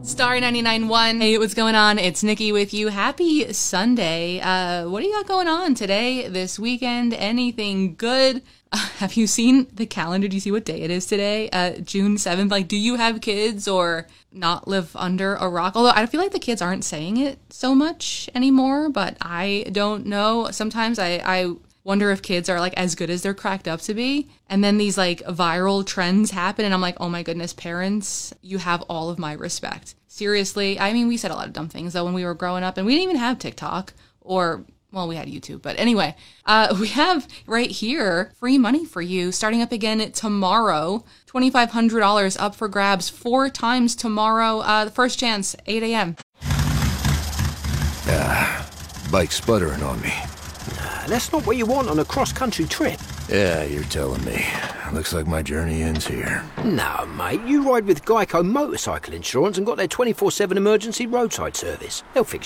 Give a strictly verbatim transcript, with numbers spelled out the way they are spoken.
Star ninety-nine point one. Hey, what's going on? It's Nikki with you. Happy Sunday. Uh, what do you got going on today, this weekend? Anything good? Uh, have you seen the calendar? Do you see what day it is today? Uh, June seventh. Like, do you have kids or not live under a rock? Although I feel like the kids aren't saying it so much anymore, but I don't know. Sometimes I, I wonder if kids are like as good as they're cracked up to be. And then these like viral trends happen and I'm like, oh my goodness, parents, you have all of my respect. Seriously. I mean, we said a lot of dumb things though when we were growing up and we didn't even have TikTok or, well, we had YouTube. But anyway, uh, we have right here free money for you starting up again tomorrow. twenty-five hundred dollars up for grabs four times tomorrow. Uh, the first chance, eight a.m. Ah, bike sputtering on me. Nah, that's not what you want on a cross-country trip. Yeah, you're telling me. Looks like my journey ends here. No, mate, you ride with Geico Motorcycle Insurance and got their twenty-four seven emergency roadside service. They'll fix